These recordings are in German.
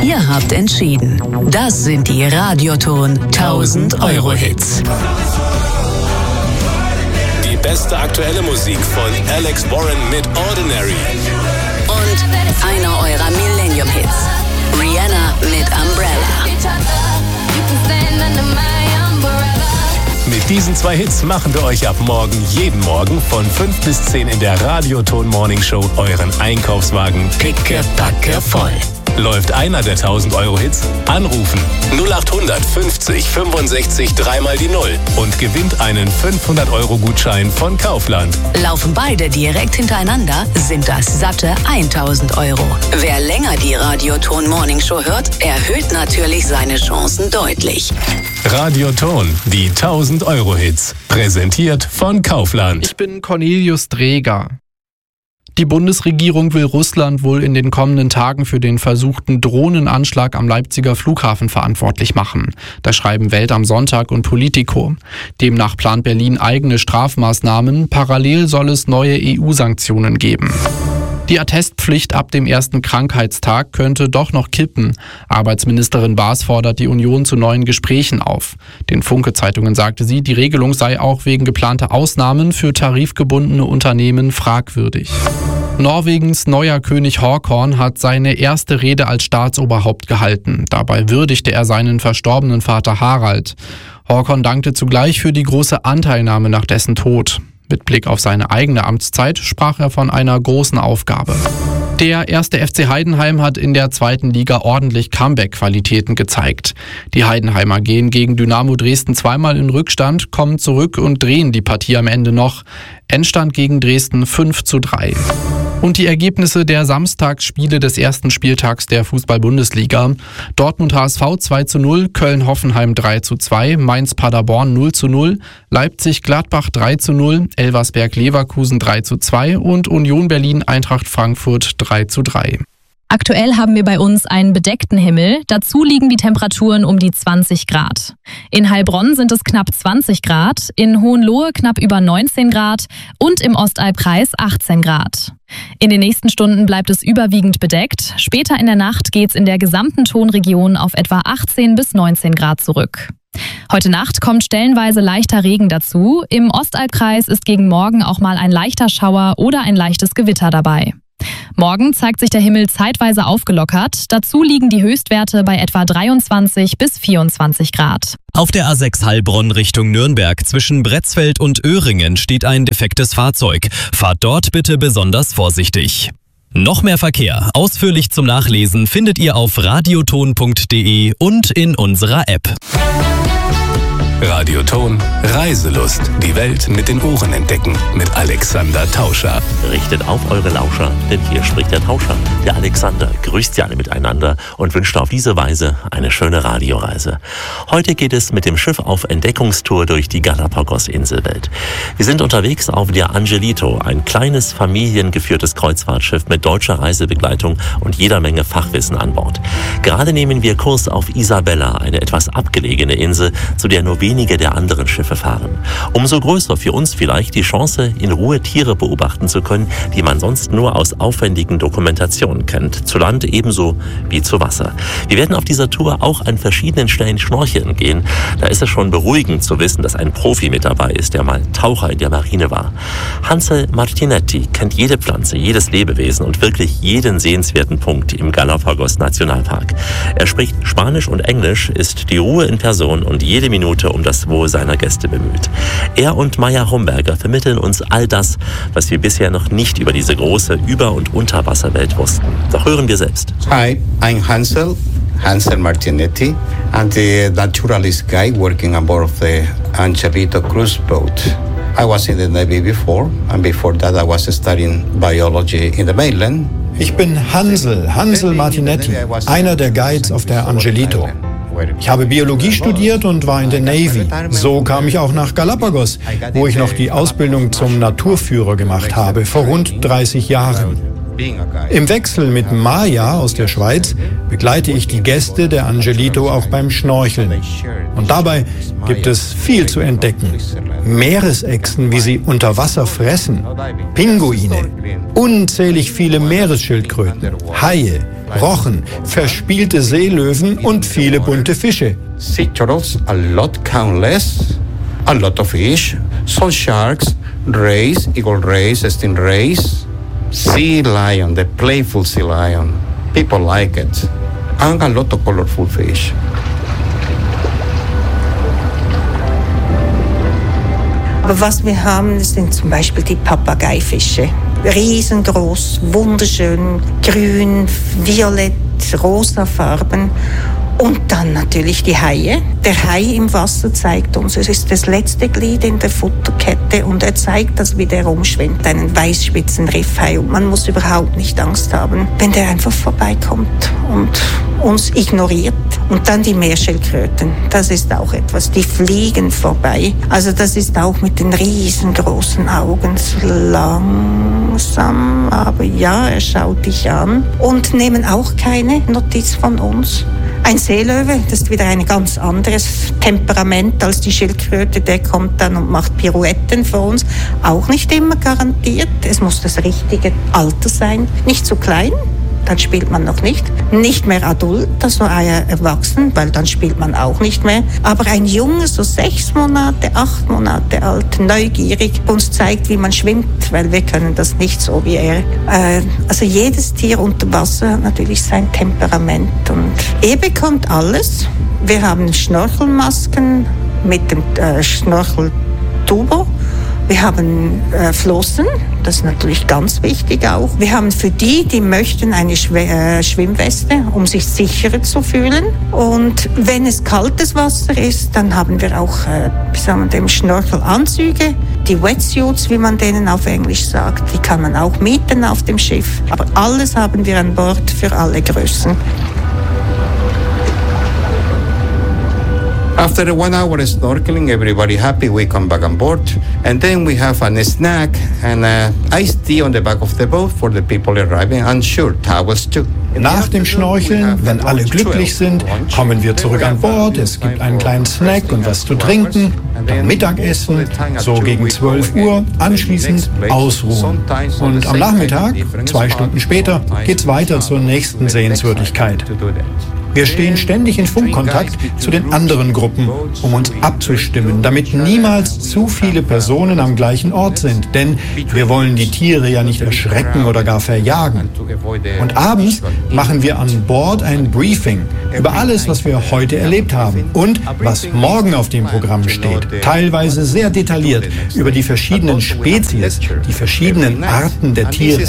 Ihr habt entschieden. Das sind die Radioton 1000 Euro Hits. Die beste aktuelle Musik von Alex Warren mit Ordinary. Und einer eurer Millennium-Hits. Rihanna mit Umbrella. Mit diesen 2 Hits machen wir euch ab morgen jeden Morgen von 5 bis 10 in der Radioton Morning Show euren Einkaufswagen pickepacke voll. Läuft einer der 1000 Euro Hits? Anrufen 0800 50 65 3 die 0 und gewinnt einen 500 Euro Gutschein von Kaufland. Laufen beide direkt hintereinander, sind das satte 1000 Euro. Wer länger die Radioton Morning Show hört, erhöht natürlich seine Chancen deutlich. Radioton, die 1000 Euro Hits. Präsentiert von Kaufland. Ich bin Cornelius Dreger. Die Bundesregierung will Russland wohl in den kommenden Tagen für den versuchten Drohnenanschlag am Leipziger Flughafen verantwortlich machen. Das schreiben Welt am Sonntag und Politico. Demnach plant Berlin eigene Strafmaßnahmen. Parallel soll es neue EU-Sanktionen geben. Die Attestpflicht ab dem ersten Krankheitstag könnte doch noch kippen. Arbeitsministerin Baas fordert die Union zu neuen Gesprächen auf. Den Funke-Zeitungen sagte sie, die Regelung sei auch wegen geplanter Ausnahmen für tarifgebundene Unternehmen fragwürdig. Norwegens neuer König Håkon hat seine erste Rede als Staatsoberhaupt gehalten. Dabei würdigte er seinen verstorbenen Vater Harald. Håkon dankte zugleich für die große Anteilnahme nach dessen Tod. Mit Blick auf seine eigene Amtszeit sprach er von einer großen Aufgabe. Der 1. FC Heidenheim hat in der 2. Liga ordentlich Comeback-Qualitäten gezeigt. Die Heidenheimer gehen gegen Dynamo Dresden zweimal in Rückstand, kommen zurück und drehen die Partie am Ende noch. Endstand gegen Dresden 5:3. Und die Ergebnisse der Samstagsspiele des ersten Spieltags der Fußball-Bundesliga. Dortmund HSV 2:0, Köln-Hoffenheim 3:2, Mainz-Paderborn 0:0, Leipzig-Gladbach 3:0, Elversberg-Leverkusen 3:2 und Union Berlin-Eintracht Frankfurt 3:3. Aktuell haben wir bei uns einen bedeckten Himmel. Dazu liegen die Temperaturen um die 20 Grad. In Heilbronn sind es knapp 20 Grad, in Hohenlohe knapp über 19 Grad und im Ostalbkreis 18 Grad. In den nächsten Stunden bleibt es überwiegend bedeckt. Später in der Nacht geht's in der gesamten Tonregion auf etwa 18 bis 19 Grad zurück. Heute Nacht kommt stellenweise leichter Regen dazu. Im Ostalbkreis ist gegen morgen auch mal ein leichter Schauer oder ein leichtes Gewitter dabei. Morgen zeigt sich der Himmel zeitweise aufgelockert. Dazu liegen die Höchstwerte bei etwa 23 bis 24 Grad. Auf der A6 Heilbronn Richtung Nürnberg zwischen Bretzfeld und Öhringen steht ein defektes Fahrzeug. Fahrt dort bitte besonders vorsichtig. Noch mehr Verkehr, ausführlich zum Nachlesen, findet ihr auf radioton.de und in unserer App. Radioton Reiselust. Die Welt mit den Ohren entdecken. Mit Alexander Tauscher. Richtet auf eure Lauscher, denn hier spricht der Tauscher. Der Alexander grüßt Sie alle miteinander und wünscht auf diese Weise eine schöne Radioreise. Heute geht es mit dem Schiff auf Entdeckungstour durch die Galapagos-Inselwelt. Wir sind unterwegs auf der Angelito, ein kleines familiengeführtes Kreuzfahrtschiff mit deutscher Reisebegleitung und jeder Menge Fachwissen an Bord. Gerade nehmen wir Kurs auf Isabella, eine etwas abgelegene Insel, zu der nur wenige der anderen Schiffe fahren. Umso größer für uns vielleicht die Chance, in Ruhe Tiere beobachten zu können, die man sonst nur aus aufwendigen Dokumentationen kennt. Zu Land ebenso wie zu Wasser. Wir werden auf dieser Tour auch an verschiedenen Stellen schnorcheln gehen. Da ist es schon beruhigend zu wissen, dass ein Profi mit dabei ist, der mal Taucher in der Marine war. Hansel Martinetti kennt jede Pflanze, jedes Lebewesen und wirklich jeden sehenswerten Punkt im Galapagos Nationalpark. Er spricht Spanisch und Englisch, ist die Ruhe in Person und jede Minute um das Wohl seiner Gäste bemüht. Er und Maya Homberger vermitteln uns all das, was wir bisher noch nicht über diese große Über- und Unterwasserwelt wussten. Doch hören wir selbst. Hi, I'm Hansel Martinetti. I'm the naturalist guide working on board of the Angelito cruise boat. I was in the Navy before, and before that I was studying biology in the mainland. Ich bin Hansel Martinetti, einer der Guides auf der Angelito. Ich habe Biologie studiert und war in der Navy. So kam ich auch nach Galapagos, wo ich noch die Ausbildung zum Naturführer gemacht habe, vor rund 30 Jahren. Im Wechsel mit Maya aus der Schweiz begleite ich die Gäste der Angelito auch beim Schnorcheln. Und dabei gibt es viel zu entdecken. Meeresechsen, wie sie unter Wasser fressen, Pinguine, unzählig viele Meeresschildkröten, Haie, Rochen, verspielte Seelöwen und viele bunte Fische. Sea turtles, a lot, countless, a lot of fish, some sharks, rays, eagle rays, stingrays, sea lion, the playful sea lion. People like it. And a lot of colorful fish. Aber was wir haben, sind zum Beispiel die Papageifische. Riesengroß, wunderschön, grün, violett, rosa Farben. Und dann natürlich die Haie. Der Hai im Wasser zeigt uns, es ist das letzte Glied in der Futterkette und er zeigt das, wie der rumschwimmt, einen Weißspitzenriffhai. Und man muss überhaupt nicht Angst haben, wenn der einfach vorbeikommt und uns ignoriert. Und dann die Meerschildkröten, das ist auch etwas, die fliegen vorbei. Also das ist auch mit den riesengroßen Augen, so langsam, aber ja, er schaut dich an und nehmen auch keine Notiz von uns. Ein Seelöwe, das ist wieder ein ganz anderes Temperament als die Schildkröte. Der kommt dann und macht Pirouetten für uns. Auch nicht immer garantiert. Es muss das richtige Alter sein. Nicht zu klein, dann spielt man noch nicht. Nicht mehr adult, also erwachsen, weil dann spielt man auch nicht mehr. Aber ein Junge, so 6 Monate, 8 Monate alt, neugierig, uns zeigt, wie man schwimmt, weil wir können das nicht so wie er. Also jedes Tier unter Wasser hat natürlich sein Temperament und er bekommt alles. Wir haben Schnorchelmasken mit dem Schnorcheltubo. Wir haben Flossen, das ist natürlich ganz wichtig auch. Wir haben für die möchten, eine Schwimmweste, um sich sicherer zu fühlen. Und wenn es kaltes Wasser ist, dann haben wir auch, dem Schnorchelanzüge, die Wetsuits, wie man denen auf Englisch sagt. Die kann man auch mieten auf dem Schiff. Aber alles haben wir an Bord für alle Größen. After 1 hour snorkeling, everybody happy, we come back on board. And then we have a snack and iced tea on the back of the boat for the people arriving, and sure, towels too. Nach dem Schnorcheln, wenn alle glücklich sind, kommen wir zurück an Bord. Es gibt einen kleinen Snack und was zu trinken, dann Mittagessen, so gegen 12 Uhr, anschließend ausruhen. Und am Nachmittag, 2 Stunden später, geht's weiter zur nächsten Sehenswürdigkeit. Wir stehen ständig in Funkkontakt zu den anderen Gruppen, um uns abzustimmen, damit niemals zu viele Personen am gleichen Ort sind. Denn wir wollen die Tiere ja nicht erschrecken oder gar verjagen. Und abends machen wir an Bord ein Briefing über alles, was wir heute erlebt haben und was morgen auf dem Programm steht. Teilweise sehr detailliert über die verschiedenen Spezies, die verschiedenen Arten der Tiere.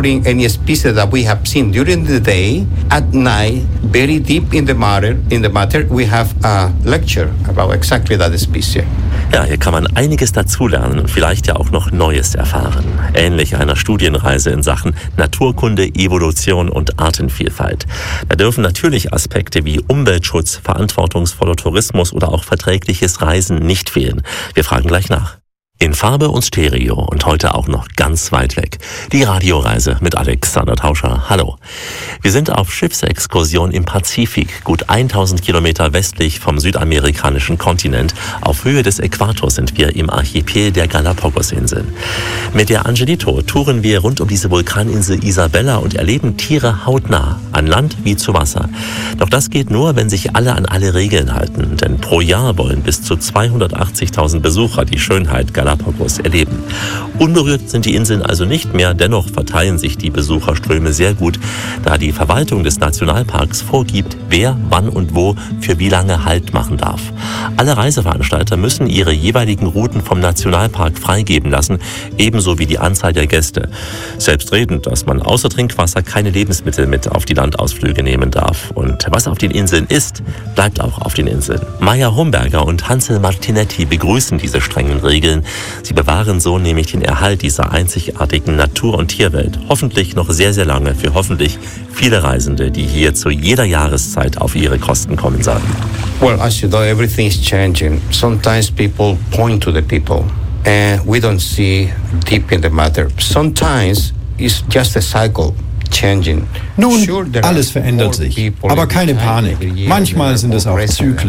Deep in the matter, we have a lecture about exactly that species. Ja, hier kann man einiges dazulernen und vielleicht ja auch noch Neues erfahren. Ähnlich einer Studienreise in Sachen Naturkunde, Evolution und Artenvielfalt. Da dürfen natürlich Aspekte wie Umweltschutz, verantwortungsvoller Tourismus oder auch verträgliches Reisen nicht fehlen. Wir fragen gleich nach. In Farbe und Stereo und heute auch noch ganz weit weg. Die Radioreise mit Alexander Tauscher. Hallo. Wir sind auf Schiffsexkursion im Pazifik, gut 1000 Kilometer westlich vom südamerikanischen Kontinent. Auf Höhe des Äquators sind wir im Archipel der Galapagos-Inseln. Mit der Angelito touren wir rund um diese Vulkaninsel Isabella und erleben Tiere hautnah, an Land wie zu Wasser. Doch das geht nur, wenn sich alle an alle Regeln halten. Denn pro Jahr wollen bis zu 280.000 Besucher die Schönheit Galapagos erleben. Unberührt sind die Inseln also nicht mehr, dennoch verteilen sich die Besucherströme sehr gut, da die Verwaltung des Nationalparks vorgibt, wer, wann und wo für wie lange Halt machen darf. Alle Reiseveranstalter müssen ihre jeweiligen Routen vom Nationalpark freigeben lassen, ebenso wie die Anzahl der Gäste. Selbstredend, dass man außer Trinkwasser keine Lebensmittel mit auf die Landausflüge nehmen darf. Und was auf den Inseln ist, bleibt auch auf den Inseln. Maya Homberger und Hansel Martinetti begrüßen diese strengen Regeln. Sie bewahren so nämlich den Erhalt dieser einzigartigen Natur- und Tierwelt. Hoffentlich noch sehr, sehr lange für hoffentlich viele Reisende, die hier zu jeder Jahreszeit auf ihre Kosten kommen sagen. Well, as you know, everything is changing. Sometimes people point to the people and we don't see deep in the matter. Sometimes it's just a cycle. Nun, alles verändert sich, aber keine Panik. Manchmal sind es auch Zyklen.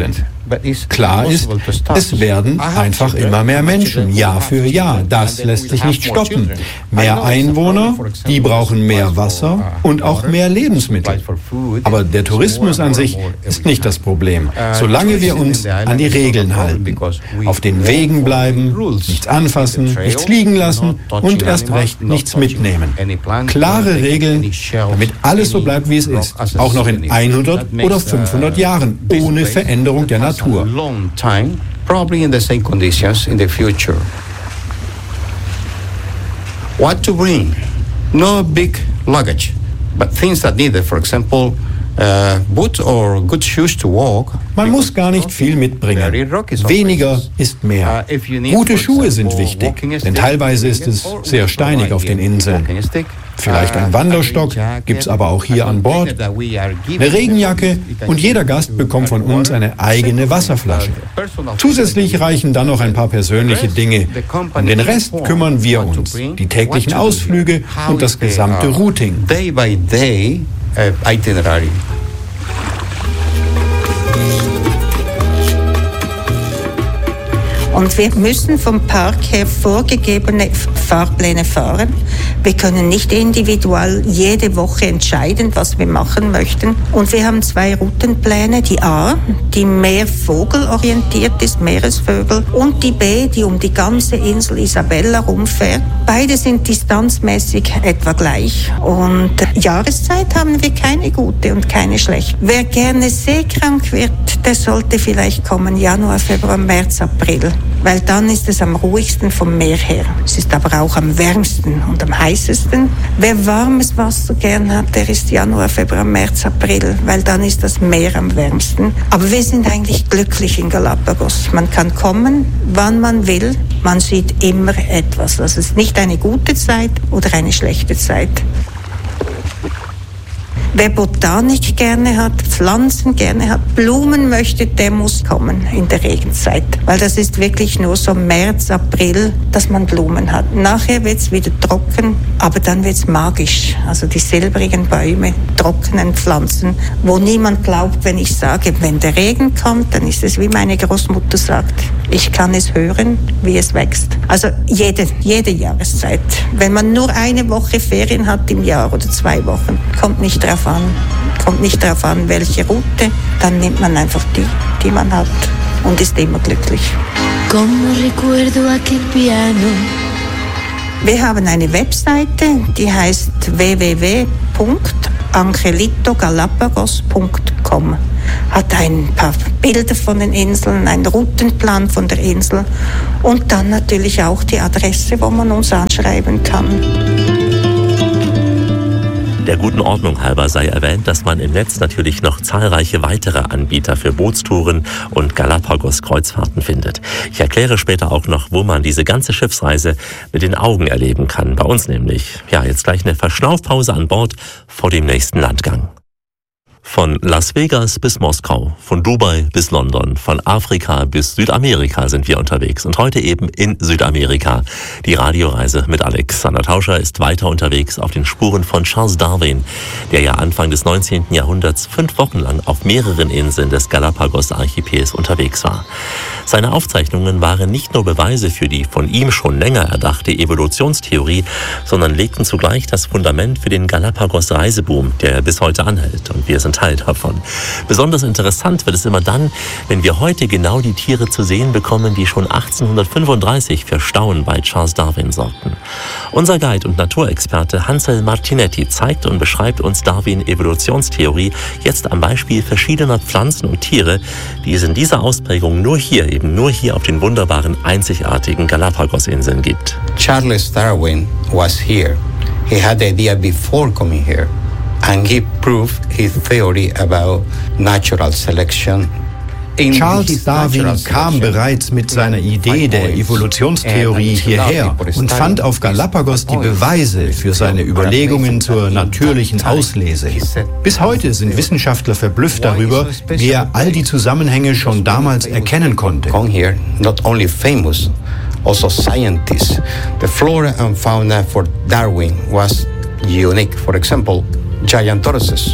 Klar ist, es werden einfach immer mehr Menschen, Jahr für Jahr. Das lässt sich nicht stoppen. Mehr Einwohner, die brauchen mehr Wasser und auch mehr Lebensmittel. Aber der Tourismus an sich ist nicht das Problem, solange wir uns an die Regeln halten. Auf den Wegen bleiben, nichts anfassen, nichts liegen lassen und erst recht nichts mitnehmen. Klare Regeln, damit alles so bleibt, wie es ist. Auch noch in 100 oder 500 Jahren, ohne Veränderung der Natur. Long time, probably in the same conditions in the future. What to bring? No big luggage, but things that needed, for example, boots or good shoes to walk. Man muss gar nicht viel mitbringen. Weniger ist mehr. Gute Schuhe sind wichtig, denn teilweise ist es sehr steinig auf den Inseln. Vielleicht ein Wanderstock, gibt's aber auch hier an Bord. Eine Regenjacke und jeder Gast bekommt von uns eine eigene Wasserflasche. Zusätzlich reichen dann noch ein paar persönliche Dinge. Um den Rest kümmern wir uns. Die täglichen Ausflüge und das gesamte Routing. Day by day itinerary. Und wir müssen vom Park her vorgegebene Fahrpläne fahren. Wir können nicht individuell jede Woche entscheiden, was wir machen möchten. Und wir haben 2 Routenpläne, die A, die mehr vogelorientiert ist, Meeresvögel, und die B, die um die ganze Insel Isabella rumfährt. Beide sind distanzmäßig etwa gleich. Und Jahreszeit haben wir keine gute und keine schlechte. Wer gerne seekrank wird, der sollte vielleicht kommen Januar, Februar, März, April. Weil dann ist es am ruhigsten vom Meer her. Es ist aber auch am wärmsten und am heißesten. Wer warmes Wasser gern hat, der ist Januar, Februar, März, April, weil dann ist das Meer am wärmsten. Aber wir sind eigentlich glücklich in Galapagos. Man kann kommen, wann man will. Man sieht immer etwas. Also es ist nicht eine gute Zeit oder eine schlechte Zeit. Wer Botanik gerne hat, Pflanzen gerne hat, Blumen möchte, der muss kommen in der Regenzeit. Weil das ist wirklich nur so März, April, dass man Blumen hat. Nachher wird es wieder trocken, aber dann wird es magisch. Also die silbrigen Bäume, trockenen Pflanzen, wo niemand glaubt, wenn ich sage, wenn der Regen kommt, dann ist es wie meine Großmutter sagt. Ich kann es hören, wie es wächst. Also jede Jahreszeit. Wenn man nur eine Woche Ferien hat im Jahr oder 2 Wochen, kommt nicht drauf an, welche Route, dann nimmt man einfach die man hat und ist immer glücklich. Wir haben eine Webseite, die heißt www.angelitogalapagos.com. Hat ein paar Bilder von den Inseln, einen Routenplan von der Insel und dann natürlich auch die Adresse, wo man uns anschreiben kann. Der guten Ordnung halber sei erwähnt, dass man im Netz natürlich noch zahlreiche weitere Anbieter für Bootstouren und Galapagos-Kreuzfahrten findet. Ich erkläre später auch noch, wo man diese ganze Schiffsreise mit den Augen erleben kann. Bei uns nämlich. Ja, jetzt gleich eine Verschnaufpause an Bord vor dem nächsten Landgang. Von Las Vegas bis Moskau, von Dubai bis London, von Afrika bis Südamerika sind wir unterwegs. Und heute eben in Südamerika. Die Radioreise mit Alexander Tauscher ist weiter unterwegs auf den Spuren von Charles Darwin, der ja Anfang des 19. Jahrhunderts 5 Wochen lang auf mehreren Inseln des Galapagos-Archipels unterwegs war. Seine Aufzeichnungen waren nicht nur Beweise für die von ihm schon länger erdachte Evolutionstheorie, sondern legten zugleich das Fundament für den Galapagos-Reiseboom, der bis heute anhält. Und wir sind Teil davon. Besonders interessant wird es immer dann, wenn wir heute genau die Tiere zu sehen bekommen, die schon 1835 für Staunen bei Charles Darwin sorgten. Unser Guide und Naturexperte Hansel Martinetti zeigt und beschreibt uns Darwin-Evolutionstheorie jetzt am Beispiel verschiedener Pflanzen und Tiere, die es in dieser Ausprägung nur hier auf den wunderbaren, einzigartigen Galapagos-Inseln gibt. Charles Darwin was here. He had the idea before coming here. And he proved his theory about natural selection. Charles Darwin kam bereits mit seiner Idee der Evolutionstheorie hierher und fand auf Galapagos die Beweise für seine Überlegungen zur natürlichen Auslese. Bis heute sind Wissenschaftler verblüfft darüber, wie er all die Zusammenhänge schon damals erkennen konnte. Not only famous, also scientists. The flora and fauna for Darwin was unique. For example, Giantauruses.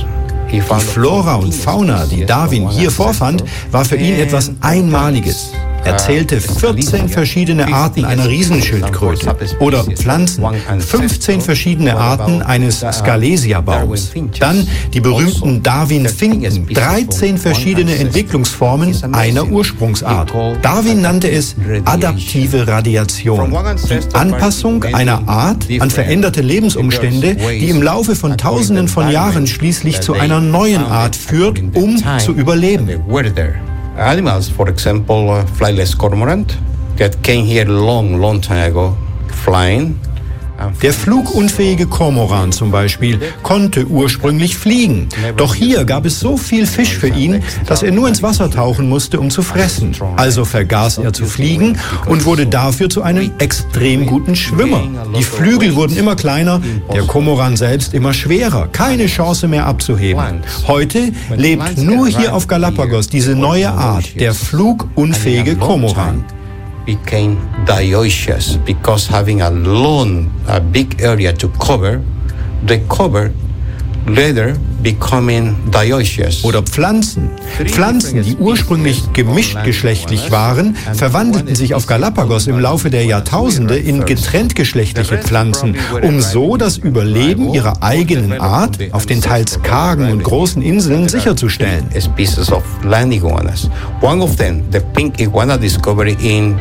Die Flora und Fauna, die Darwin hier vorfand, war für ihn etwas Einmaliges. Er zählte 14 verschiedene Arten einer Riesenschildkröte oder Pflanzen, 15 verschiedene Arten eines Scalesia-Baums. Dann die berühmten Darwin-Finken, 13 verschiedene Entwicklungsformen einer Ursprungsart. Darwin nannte es adaptive Radiation, die Anpassung einer Art an veränderte Lebensumstände, die im Laufe von Tausenden von Jahren schließlich zu einer neuen Art führt, um zu überleben. Animals, for example, flightless cormorant that came here long time ago, flying. Der flugunfähige Kormoran zum Beispiel konnte ursprünglich fliegen. Doch hier gab es so viel Fisch für ihn, dass er nur ins Wasser tauchen musste, um zu fressen. Also vergaß er zu fliegen und wurde dafür zu einem extrem guten Schwimmer. Die Flügel wurden immer kleiner, der Kormoran selbst immer schwerer. Keine Chance mehr abzuheben. Heute lebt nur hier auf Galapagos diese neue Art, der flugunfähige Kormoran. Became dioecious because having a big area to cover, the cover later becoming dioecious. Oder Pflanzen. Pflanzen, die ursprünglich gemischtgeschlechtlich waren, verwandelten sich auf Galapagos im Laufe der Jahrtausende in getrenntgeschlechtliche Pflanzen, um so das Überleben ihrer eigenen Art auf den teils kargen und großen Inseln sicherzustellen. Species of land iguanas. One of them, the pink iguana discovered in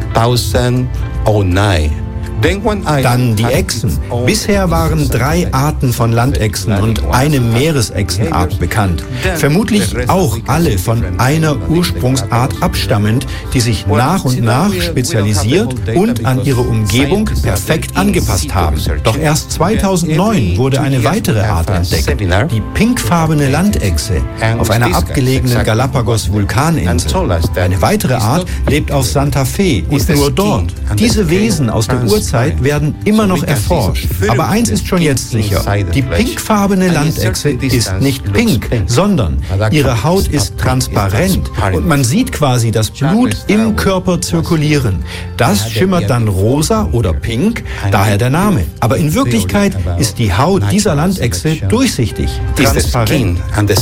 2009. Dann die Echsen. Bisher waren 3 Arten von Landechsen und eine Meeresechsenart bekannt. Vermutlich auch alle von einer Ursprungsart abstammend, die sich nach und nach spezialisiert und an ihre Umgebung perfekt angepasst haben. Doch erst 2009 wurde eine weitere Art entdeckt, die pinkfarbene Landechse auf einer abgelegenen Galapagos-Vulkaninsel. Eine weitere Art lebt auf Santa Fe und nur dort. Diese Wesen aus der Urzeit werden immer noch erforscht. Aber eins ist schon jetzt sicher. Die pinkfarbene Landechse ist nicht pink, sondern ihre Haut ist transparent und man sieht quasi das Blut im Körper zirkulieren. Das schimmert dann rosa oder pink, daher der Name. Aber in Wirklichkeit ist die Haut dieser Landechse durchsichtig, transparent.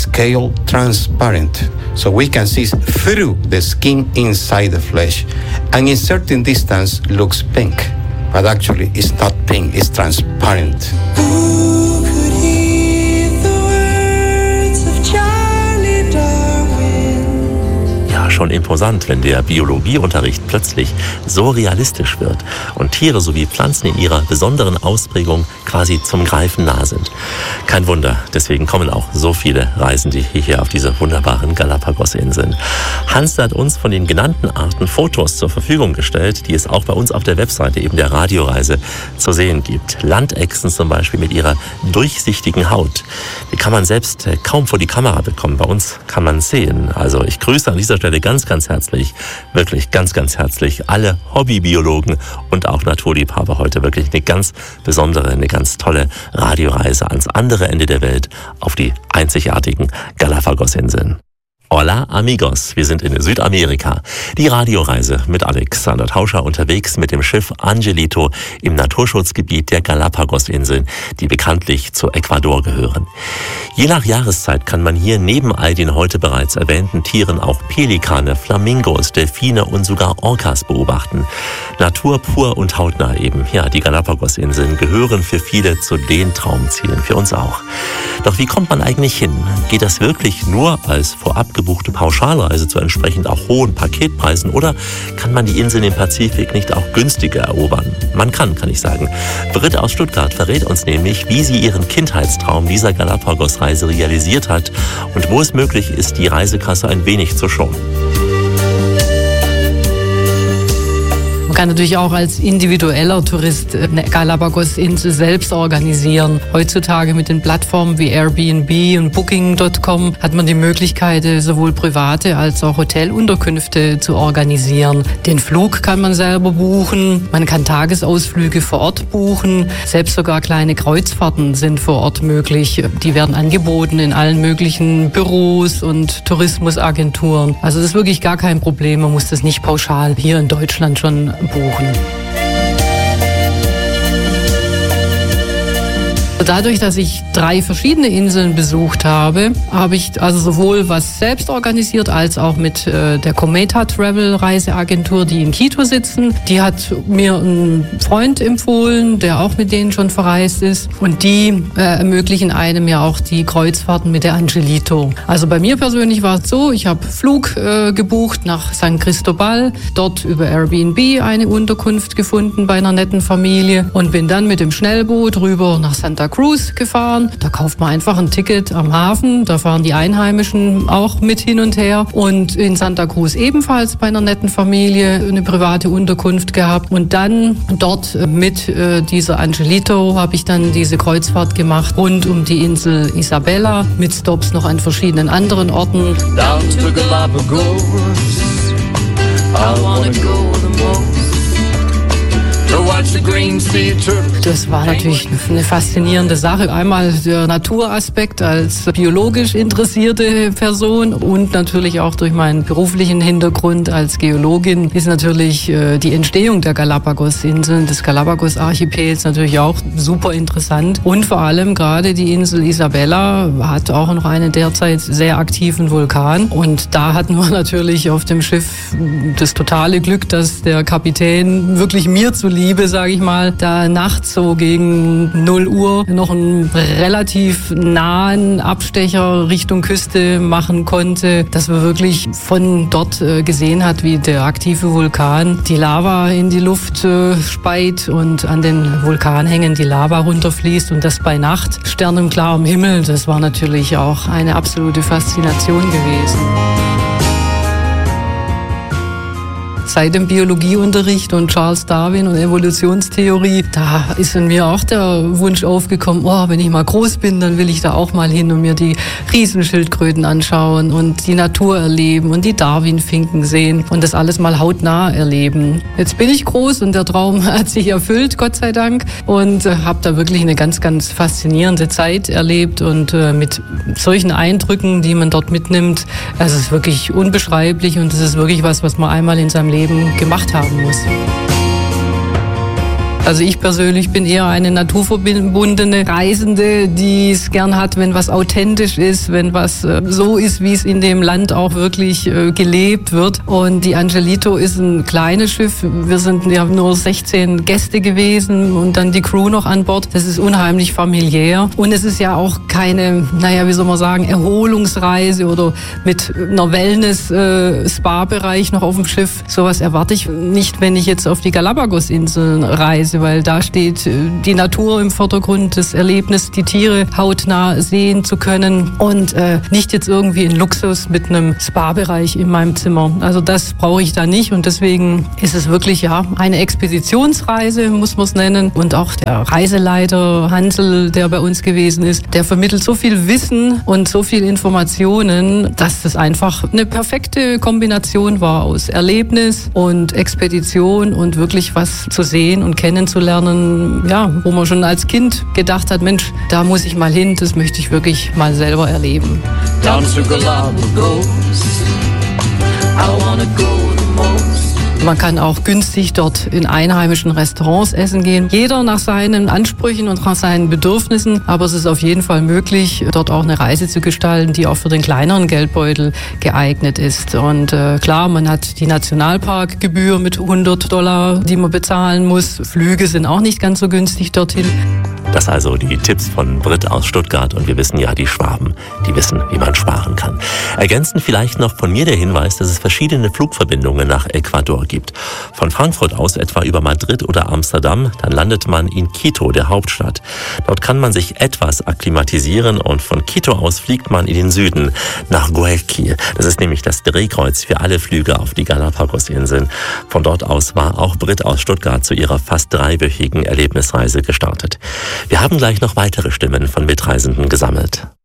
So we can see through the skin inside the flesh, and in certain distance looks pink. But actually it's not pink, it's transparent. Who could hear the words of Charlie Darwin? Ja, schon imposant, wenn der Biologieunterricht plötzlich so realistisch wird und Tiere sowie Pflanzen in ihrer besonderen Ausprägung quasi zum Greifen nah sind. Kein Wunder, deswegen kommen auch so viele Reisende hierher auf diese wunderbaren Galapagos-Inseln. Hans hat uns von den genannten Arten Fotos zur Verfügung gestellt, die es auch bei uns auf der Webseite eben der Radioreise zu sehen gibt. Landechsen zum Beispiel mit ihrer durchsichtigen Haut. Die kann man selbst kaum vor die Kamera bekommen. Bei uns kann man es sehen. Also ich grüße an dieser Stelle ganz herzlich, wirklich ganz herzlich alle Hobbybiologen und auch Naturliebhaber heute. Wirklich eine ganz besondere, eine ganz tolle Radioreise ans andere Ende der Welt auf die einzigartigen Galapagos-Inseln. Hola amigos, wir sind in Südamerika. Die Radioreise mit Alexander Tauscher unterwegs mit dem Schiff Angelito im Naturschutzgebiet der Galapagos-Inseln, die bekanntlich zu Ecuador gehören. Je nach Jahreszeit kann man hier neben all den heute bereits erwähnten Tieren auch Pelikane, Flamingos, Delfine und sogar Orcas beobachten. Natur pur und hautnah eben. Ja, die Galapagos-Inseln gehören für viele zu den Traumzielen, für uns auch. Doch wie kommt man eigentlich hin? Geht das wirklich nur als vorab gebuchte Pauschalreise zu entsprechend auch hohen Paketpreisen oder kann man die Inseln im Pazifik nicht auch günstiger erobern? Man kann ich sagen. Britt aus Stuttgart verrät uns nämlich, wie sie ihren Kindheitstraum dieser Galapagos-Reise realisiert hat und wo es möglich ist, die Reisekasse ein wenig zu schonen. Man kann natürlich auch als individueller Tourist eine Galapagos-Insel selbst organisieren. Heutzutage mit den Plattformen wie Airbnb und Booking.com hat man die Möglichkeit, sowohl private als auch Hotelunterkünfte zu organisieren. Den Flug kann man selber buchen, man kann Tagesausflüge vor Ort buchen, selbst sogar kleine Kreuzfahrten sind vor Ort möglich. Die werden angeboten in allen möglichen Büros und Tourismusagenturen. Also das ist wirklich gar kein Problem, man muss das nicht pauschal hier in Deutschland schon buchen. Dadurch, dass ich 3 verschiedene Inseln besucht habe, habe ich also sowohl was selbst organisiert, als auch mit der Cometa Travel Reiseagentur, die in Quito sitzen. Die hat mir einen Freund empfohlen, der auch mit denen schon verreist ist. Und die ermöglichen einem ja auch die Kreuzfahrten mit der Angelito. Also bei mir persönlich war es so, ich habe Flug gebucht nach San Cristobal, dort über Airbnb eine Unterkunft gefunden bei einer netten Familie und bin dann mit dem Schnellboot rüber nach Santa Cruz gefahren. Da kauft man einfach ein Ticket am Hafen, da fahren die Einheimischen auch mit hin und her. Und in Santa Cruz ebenfalls bei einer netten Familie eine private Unterkunft gehabt. Und dann dort mit dieser Angelito habe ich dann diese Kreuzfahrt gemacht rund um die Insel Isabela mit Stops noch an verschiedenen anderen Orten. Down to Galapagos, I wanna go the most. Das war natürlich eine faszinierende Sache. Einmal der Naturaspekt als biologisch interessierte Person und natürlich auch durch meinen beruflichen Hintergrund als Geologin ist natürlich die Entstehung der Galapagos-Inseln, des Galapagos-Archipels natürlich auch super interessant. Und vor allem gerade die Insel Isabela hat auch noch einen derzeit sehr aktiven Vulkan. Und da hatten wir natürlich auf dem Schiff das totale Glück, dass der Kapitän wirklich mir zuliebe, sage ich mal, da nachts so gegen 0 Uhr noch einen relativ nahen Abstecher Richtung Küste machen konnte, dass man wirklich von dort gesehen hat, wie der aktive Vulkan die Lava in die Luft speit und an den Vulkanhängen die Lava runterfließt und das bei Nacht, sternenklarem Himmel. Das war natürlich auch eine absolute Faszination gewesen. Seit dem Biologieunterricht und Charles Darwin und Evolutionstheorie, da ist in mir auch der Wunsch aufgekommen, wenn ich mal groß bin, dann will ich da auch mal hin und mir die Riesenschildkröten anschauen und die Natur erleben und die Darwin-Finken sehen und das alles mal hautnah erleben. Jetzt bin ich groß und der Traum hat sich erfüllt, Gott sei Dank, und habe da wirklich eine ganz, ganz faszinierende Zeit erlebt und mit solchen Eindrücken, die man dort mitnimmt, es ist wirklich unbeschreiblich und es ist wirklich was man einmal in seinem Leben gemacht haben muss. Also ich persönlich bin eher eine naturverbundene Reisende, die es gern hat, wenn was authentisch ist, wenn was so ist, wie es in dem Land auch wirklich gelebt wird. Und die Angelito ist ein kleines Schiff. Wir haben nur 16 Gäste gewesen und dann die Crew noch an Bord. Das ist unheimlich familiär. Und es ist ja auch keine, wie soll man sagen, Erholungsreise oder mit einer Wellness-Spa-Bereich noch auf dem Schiff. Sowas erwarte ich nicht, wenn ich jetzt auf die Galapagos-Inseln reise, weil da steht die Natur im Vordergrund, das Erlebnis, die Tiere hautnah sehen zu können und nicht jetzt irgendwie in Luxus mit einem Spa-Bereich in meinem Zimmer. Also das brauche ich da nicht und deswegen ist es wirklich eine Expeditionsreise, muss man es nennen. Und auch der Reiseleiter Hansel, der bei uns gewesen ist, der vermittelt so viel Wissen und so viel Informationen, dass das einfach eine perfekte Kombination war aus Erlebnis und Expedition und wirklich was zu sehen und kennenzulernen, wo man schon als Kind gedacht hat, Mensch, da muss ich mal hin, das möchte ich wirklich mal selber erleben. Down to Galapagos, I wanna go the most. Man kann auch günstig dort in einheimischen Restaurants essen gehen. Jeder nach seinen Ansprüchen und nach seinen Bedürfnissen. Aber es ist auf jeden Fall möglich, dort auch eine Reise zu gestalten, die auch für den kleineren Geldbeutel geeignet ist. Und klar, man hat die Nationalparkgebühr mit $100, die man bezahlen muss. Flüge sind auch nicht ganz so günstig dorthin. Das also die Tipps von Britt aus Stuttgart und wir wissen ja, die Schwaben, die wissen, wie man sparen kann. Ergänzend vielleicht noch von mir der Hinweis, dass es verschiedene Flugverbindungen nach Ecuador gibt. Von Frankfurt aus etwa über Madrid oder Amsterdam, dann landet man in Quito, der Hauptstadt. Dort kann man sich etwas akklimatisieren und von Quito aus fliegt man in den Süden nach Guayaquil. Das ist nämlich das Drehkreuz für alle Flüge auf die Galapagos-Inseln. Von dort aus war auch Britt aus Stuttgart zu ihrer fast 3-wöchigen Erlebnisreise gestartet. Wir haben gleich noch weitere Stimmen von Mitreisenden gesammelt.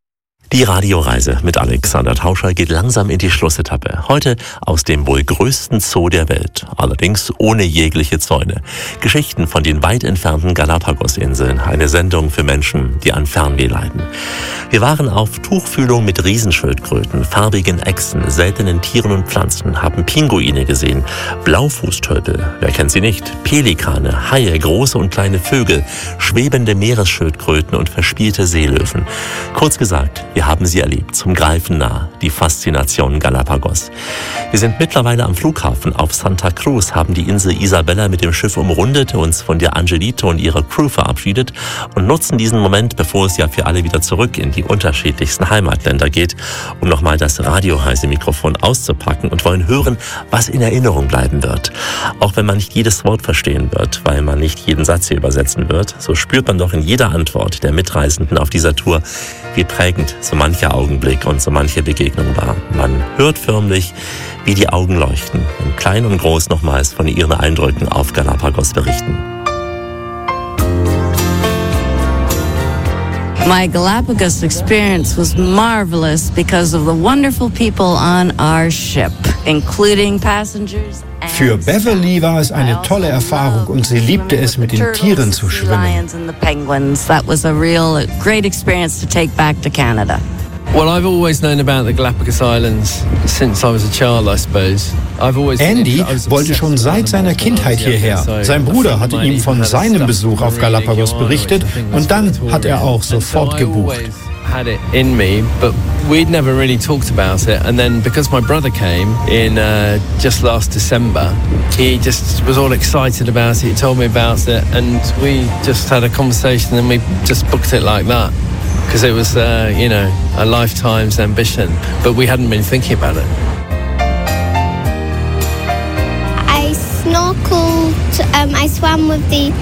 Die Radioreise mit Alexander Tauscher geht langsam in die Schlussetappe. Heute aus dem wohl größten Zoo der Welt, allerdings ohne jegliche Zäune. Geschichten von den weit entfernten Galapagos-Inseln, eine Sendung für Menschen, die an Fernweh leiden. Wir waren auf Tuchfühlung mit Riesenschildkröten, farbigen Echsen, seltenen Tieren und Pflanzen, haben Pinguine gesehen, Blaufußtölpel, wer kennt sie nicht, Pelikane, Haie, große und kleine Vögel, schwebende Meeresschildkröten und verspielte Seelöwen. Kurz gesagt, wir haben sie erlebt, zum Greifen nah, die Faszination Galapagos. Wir sind mittlerweile am Flughafen auf Santa Cruz, haben die Insel Isabella mit dem Schiff umrundet, uns von der Angelito und ihrer Crew verabschiedet und nutzen diesen Moment, bevor es ja für alle wieder zurück in die unterschiedlichsten Heimatländer geht, um nochmal das Radioreisemikrofon auszupacken und wollen hören, was in Erinnerung bleiben wird. Auch wenn man nicht jedes Wort verstehen wird, weil man nicht jeden Satz hier übersetzen wird, so spürt man doch in jeder Antwort der Mitreisenden auf dieser Tour, wie prägend so mancher Augenblick und so manche Begegnung war. Man hört förmlich, wie die Augen leuchten, wenn klein und groß nochmals von ihren Eindrücken auf Galapagos berichten. My Galapagos experience was marvelous because of the wonderful people on our ship, including passengers. Für Beverly war es eine tolle Erfahrung und sie liebte es, mit den Tieren zu schwimmen. That was a real great experience to take back to Canada. Well, I've always known about the Galapagos Islands since I was a child, I suppose. Andy wollte schon seit seiner Kindheit hierher. Sein Bruder hatte ihm von seinem Besuch auf Galapagos berichtet und dann hat er auch sofort gebucht. Had it in me, but we'd never really talked about it. And then because my brother came in just last December, he just was all excited about it. He told me about it, and we just had a conversation, and we just booked it like that because it was, a lifetime's ambition. But we hadn't been thinking about it. I snorkeled. I swam with the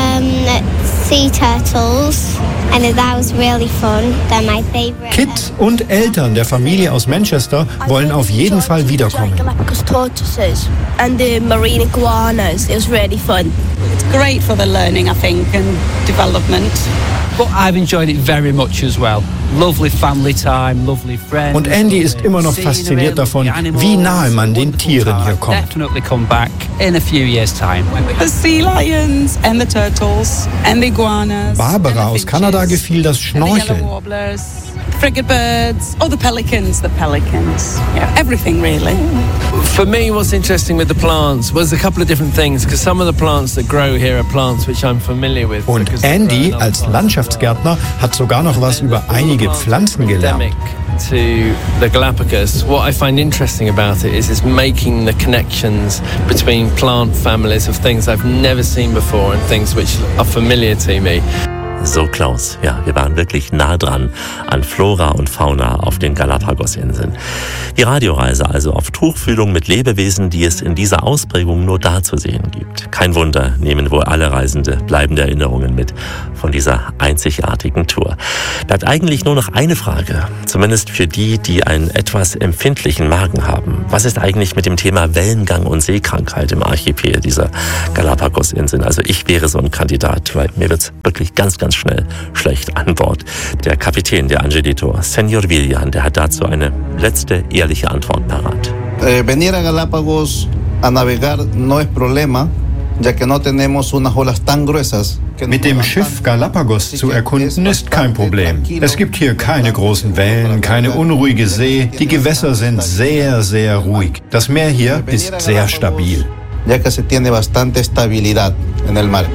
sea turtles. And that was really fun. They're my favorite. Kids und Eltern der Familie aus Manchester wollen auf jeden Fall wiederkommen. Galapagos tortoises and the marine iguanas. It was really fun. It's great for the learning, I think, and development. But I've enjoyed it very much as well. Lovely family time, lovely friends. Und Andy ist immer noch fasziniert davon, wie nahe man den Tieren hier kommt. Definitely come back in a few years' time. The sea lions and the turtles and the iguanas. Barbara aus Kanada gefiel das Schnorcheln. Frigate birds, the pelicans. Yeah, everything really. For me, what's interesting with the plants was a couple of different things, because some of the plants that grow here are plants which I'm familiar with. Und Andy als Landschaftsgärtner hat sogar noch was über einige Pflanzen gelernt. To the Galapagos, what I find interesting about it is making the connections between plant families of things I've never seen before and things which are familiar to me. So, Klaus, ja, wir waren wirklich nah dran an Flora und Fauna auf den Galapagos-Inseln. Die Radioreise also auf Tuchfühlung mit Lebewesen, die es in dieser Ausprägung nur da zu sehen gibt. Kein Wunder, nehmen wohl alle Reisende bleibende Erinnerungen mit von dieser einzigartigen Tour. Bleibt eigentlich nur noch eine Frage, zumindest für die, die einen etwas empfindlichen Magen haben. Was ist eigentlich mit dem Thema Wellengang und Seekrankheit im Archipel dieser Galapagos-Inseln? Also ich wäre so ein Kandidat, weil mir wird's wirklich ganz schnell schlecht an Bord. Der Kapitän der Angelito, Senor Villan, der hat dazu eine letzte ehrliche Antwort parat. Venir a Galápagos a navegar no es problema, ya que no tenemos unas olas tan gruesas. Mit dem Schiff Galapagos zu erkunden ist kein Problem. Es gibt hier keine großen Wellen, keine unruhige See. Die Gewässer sind sehr, sehr ruhig. Das Meer hier ist sehr stabil. Ya que se tiene bastante estabilidad en el mar.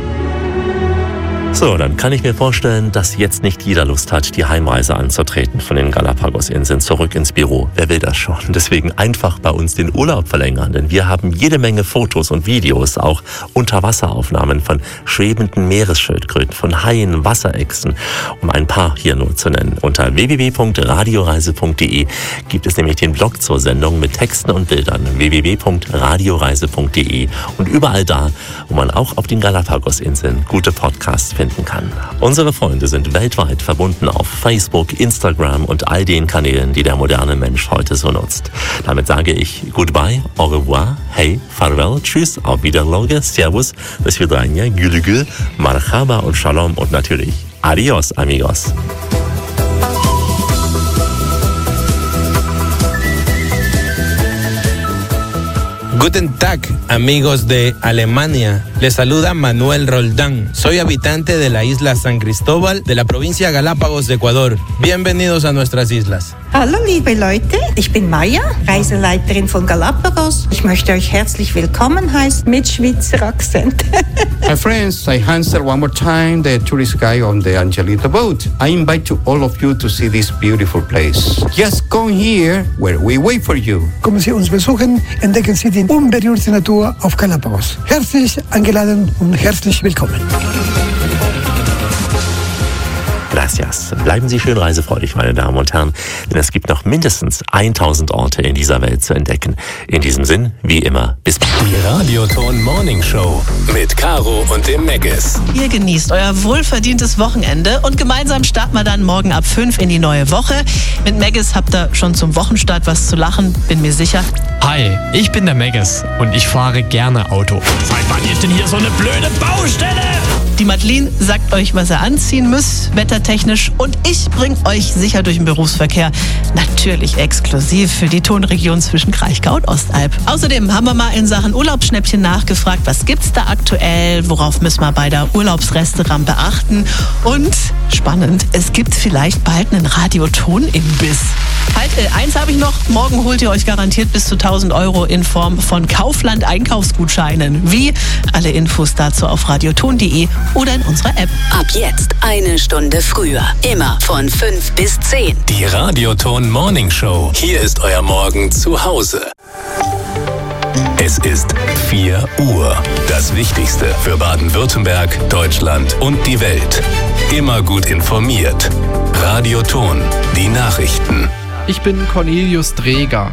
So, dann kann ich mir vorstellen, dass jetzt nicht jeder Lust hat, die Heimreise anzutreten von den Galapagos-Inseln zurück ins Büro. Wer will das schon? Deswegen einfach bei uns den Urlaub verlängern, denn wir haben jede Menge Fotos und Videos, auch Unterwasseraufnahmen von schwebenden Meeresschildkröten, von Haien, Wasserechsen, um ein paar hier nur zu nennen. Unter www.radioreise.de gibt es nämlich den Blog zur Sendung mit Texten und Bildern, www.radioreise.de, und überall da, wo man auch auf den Galapagos-Inseln gute Podcasts findet kann. Unsere Freunde sind weltweit verbunden auf Facebook, Instagram und all den Kanälen, die der moderne Mensch heute so nutzt. Damit sage ich Goodbye, au revoir, hey, farewell, tschüss, auf Wiedersehen, servus, do svidania, gülü gül, marhaba und shalom und natürlich adios, amigos. Guten Tag, amigos de Alemania. Les saluda Manuel Roldán. Soy habitante de la isla San Cristóbal de la provincia Galápagos de Ecuador. Bienvenidos a nuestras islas. Hallo liebe Leute, ich bin Maya, Reiseleiterin von Galapagos. Ich möchte euch herzlich willkommen heißen mit Schweizer Akzent. My friends, I Hansel one more time, the tourist guide on the Angelito boat. I invite all of you to see this beautiful place. Just come here where we wait for you. Kommen Sie uns besuchen, entdecken Sie die unberührte Natur auf Galapagos. Herzlich eingeladen und herzlich willkommen. Gracias. Bleiben Sie schön reisefreudig, meine Damen und Herren, denn es gibt noch mindestens 1000 Orte in dieser Welt zu entdecken. In diesem Sinn, wie immer, bis bald. Die Radioton Morning Show mit Caro und dem Meggis. Ihr genießt euer wohlverdientes Wochenende und gemeinsam starten wir dann morgen ab 5 in die neue Woche. Mit Meggis habt ihr schon zum Wochenstart was zu lachen, bin mir sicher. Hi, ich bin der Meggis und ich fahre gerne Auto. Seit wann ist denn hier so eine blöde Baustelle? Die Madeline sagt euch, was ihr anziehen müsst, wettertechnisch, und ich bringe euch sicher durch den Berufsverkehr. Natürlich exklusiv für die Tonregion zwischen Kraichgau und Ostalb. Außerdem haben wir mal in Sachen Urlaubsschnäppchen nachgefragt, was gibt's da aktuell, worauf müssen wir bei der Urlaubsrestaurant beachten, und spannend, es gibt vielleicht bald einen Radioton-Imbiss. Halt, eins habe ich noch, morgen holt ihr euch garantiert bis zu 1000 Euro in Form von Kaufland-Einkaufsgutscheinen. Wie? Alle Infos dazu auf radioton.de oder in unserer App. Ab jetzt 1 Stunde früher. Immer von 5 bis 10. Die Radioton Morning Show. Hier ist euer Morgen zu Hause. Es ist 4 Uhr. Das Wichtigste für Baden-Württemberg, Deutschland und die Welt. Immer gut informiert. Radioton. Die Nachrichten. Ich bin Cornelius Dreger.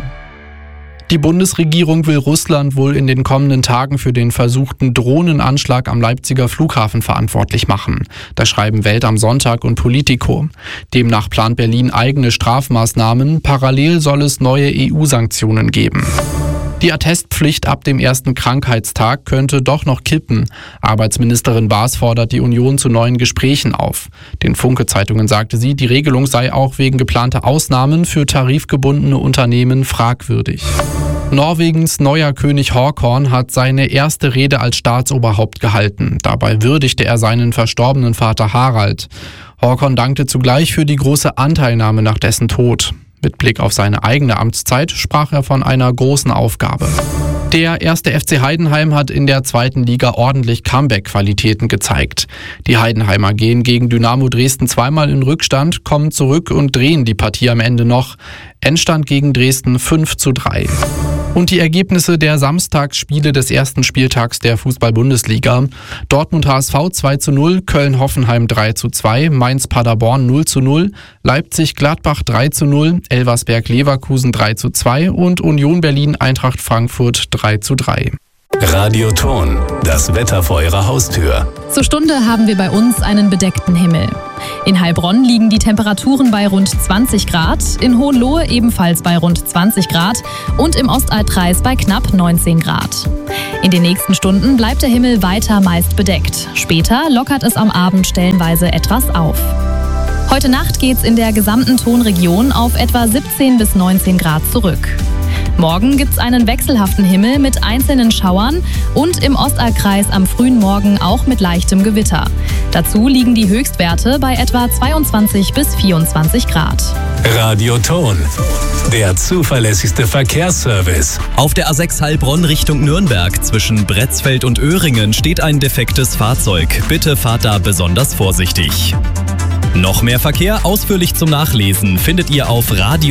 Die Bundesregierung will Russland wohl in den kommenden Tagen für den versuchten Drohnenanschlag am Leipziger Flughafen verantwortlich machen. Das schreiben Welt am Sonntag und Politico. Demnach plant Berlin eigene Strafmaßnahmen. Parallel soll es neue EU-Sanktionen geben. Die Attestpflicht ab dem ersten Krankheitstag könnte doch noch kippen. Arbeitsministerin Baas fordert die Union zu neuen Gesprächen auf. Den Funke-Zeitungen sagte sie, die Regelung sei auch wegen geplanter Ausnahmen für tarifgebundene Unternehmen fragwürdig. Norwegens neuer König Håkon hat seine erste Rede als Staatsoberhaupt gehalten. Dabei würdigte er seinen verstorbenen Vater Harald. Håkon dankte zugleich für die große Anteilnahme nach dessen Tod. Mit Blick auf seine eigene Amtszeit sprach er von einer großen Aufgabe. Der 1. FC Heidenheim hat in der 2. Liga ordentlich Comeback-Qualitäten gezeigt. Die Heidenheimer gehen gegen Dynamo Dresden zweimal in Rückstand, kommen zurück und drehen die Partie am Ende noch. Endstand gegen Dresden 5:3. Und die Ergebnisse der Samstagsspiele des ersten Spieltags der Fußball-Bundesliga. Dortmund HSV 2:0, Köln-Hoffenheim 3:2, Mainz-Paderborn 0:0, Leipzig-Gladbach 3:0, Elversberg-Leverkusen 3:2 und Union Berlin-Eintracht Frankfurt 3:3. Radioton, das Wetter vor eurer Haustür. Zur Stunde haben wir bei uns einen bedeckten Himmel. In Heilbronn liegen die Temperaturen bei rund 20 Grad, in Hohenlohe ebenfalls bei rund 20 Grad und im Ostalbkreis bei knapp 19 Grad. In den nächsten Stunden bleibt der Himmel weiter meist bedeckt. Später lockert es am Abend stellenweise etwas auf. Heute Nacht geht's in der gesamten Tonregion auf etwa 17 bis 19 Grad zurück. Morgen gibt's einen wechselhaften Himmel mit einzelnen Schauern und im Ostalbkreis am frühen Morgen auch mit leichtem Gewitter. Dazu liegen die Höchstwerte bei etwa 22 bis 24 Grad. Radioton, der zuverlässigste Verkehrsservice. Auf der A6 Heilbronn Richtung Nürnberg zwischen Bretzfeld und Öhringen steht ein defektes Fahrzeug. Bitte fahrt da besonders vorsichtig. Noch mehr Verkehr ausführlich zum Nachlesen findet ihr auf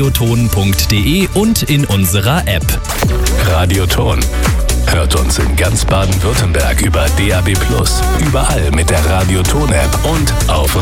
radioton.de und in unserer App. Radioton. Hört uns in ganz Baden-Württemberg über DAB+, überall mit der Radioton-App und auf